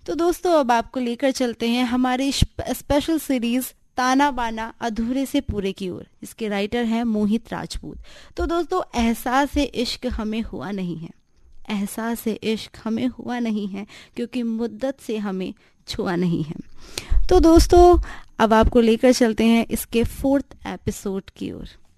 तो दोस्तों अब आपको लेकर चलते हैं हमारी स्पेशल सीरीज ताना बाना अधूरे से पूरे की ओर। इसके राइटर हैं मोहित राजपूत। तो दोस्तों एहसास इश्क हमें हुआ नहीं है, एहसास इश्क हमें हुआ नहीं है, क्योंकि मुद्दत से हमें छुआ नहीं है। तो दोस्तों अब आपको लेकर चलते हैं इसके 4th एपिसोड की ओर।